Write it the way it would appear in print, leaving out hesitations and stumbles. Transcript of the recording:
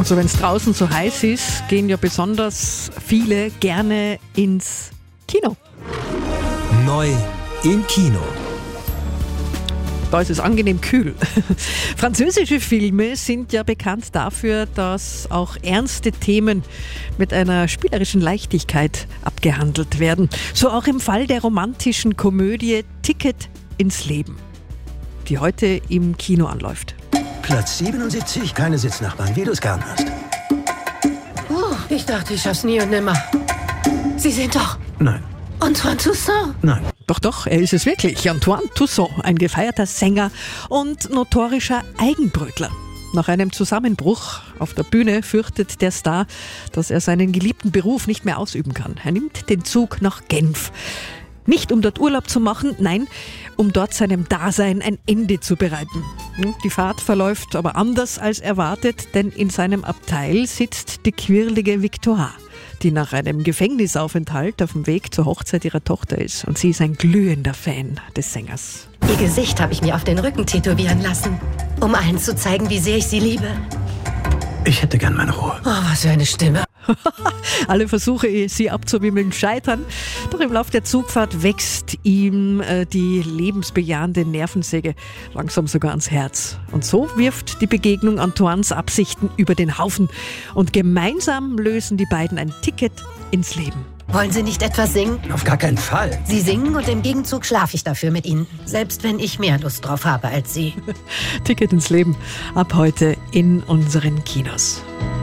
Also wenn es draußen so heiß ist, gehen ja besonders viele gerne ins Kino. Neu im Kino. Da ist es angenehm kühl. Französische Filme sind ja bekannt dafür, dass auch ernste Themen mit einer spielerischen Leichtigkeit abgehandelt werden. So auch im Fall der romantischen Komödie Ticket ins Leben, die heute im Kino anläuft. Platz 77, keine Sitznachbarn, wie du es gern hast. Ich dachte, ich schaff's nie und nimmer. Sie sind doch Nein, Antoine Toussaint. nein. Doch, er ist es wirklich. Antoine Toussaint, ein gefeierter Sänger und notorischer Eigenbrötler. Nach einem Zusammenbruch auf der Bühne fürchtet der Star, dass er seinen geliebten Beruf nicht mehr ausüben kann. Er nimmt den Zug nach Genf. Nicht um dort Urlaub zu machen, nein, um dort seinem Dasein ein Ende zu bereiten. Die Fahrt verläuft aber anders als erwartet, denn in seinem Abteil sitzt die quirlige Victoire, die nach einem Gefängnisaufenthalt auf dem Weg zur Hochzeit ihrer Tochter ist. Und sie ist ein glühender Fan des Sängers. Ihr Gesicht habe ich mir auf den Rücken tätowieren lassen, um allen zu zeigen, wie sehr ich sie liebe. Ich hätte gern meine Ruhe. Oh, was für eine Stimme. Alle Versuche, sie abzuwimmeln, scheitern. Doch im Lauf der Zugfahrt wächst ihm die lebensbejahende Nervensäge langsam sogar ans Herz. Und so wirft die Begegnung Antoines Absichten über den Haufen. Und gemeinsam lösen die beiden ein Ticket ins Leben. Wollen Sie nicht etwas singen? Auf gar keinen Fall. Sie singen und im Gegenzug schlafe ich dafür mit Ihnen. Selbst wenn ich mehr Lust drauf habe als Sie. Ticket ins Leben ab heute in unseren Kinos.